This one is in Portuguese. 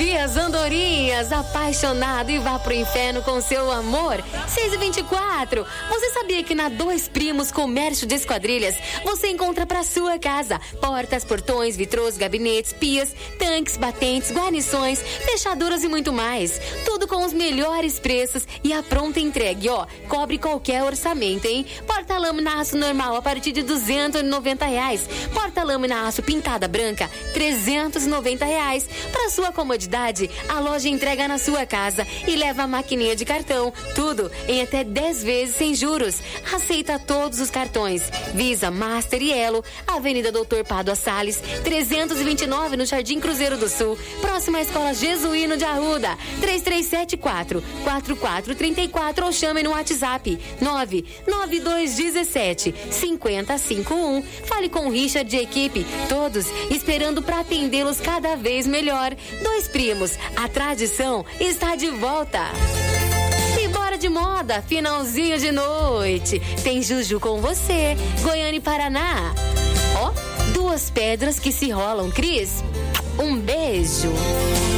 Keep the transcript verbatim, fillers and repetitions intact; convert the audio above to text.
Vias Andorinhas, apaixonado e vá pro inferno com seu amor. seis e vinte e quatro. Você sabia que na Dois Primos Comércio de Esquadrilhas você encontra pra sua casa portas, portões, vitrôs, gabinetes, pias, tanques, batentes, guarnições, fechaduras e muito mais. Tudo com os melhores preços e a pronta entregue, ó. Cobre qualquer orçamento, hein? Porta-lâmina aço normal a partir de duzentos e noventa reais. Porta-lâmina aço pintada branca, trezentos e noventa reais. Para sua comodidade, a loja entrega na sua casa e leva a maquininha de cartão. Tudo em até dez vezes sem juros. Aceita todos os cartões. Visa, Master e Elo. Avenida Doutor Pádua Salles, trezentos e vinte e nove no Jardim Cruzeiro do Sul. Próxima à Escola Jesuíno de Arruda. três três sete quatro, quatro quatro três quatro ou chame no WhatsApp nove nove dois um sete, cinco zero cinco um. Fale com o Richard e equipe. Todos esperando para atendê-los cada vez melhor. Dois Primos, a tradição está de volta. E bora de moda, finalzinho de noite. Tem Juju com você, Goiânia e Paraná. Ó, duas pedras que se rolam, Cris. Um beijo.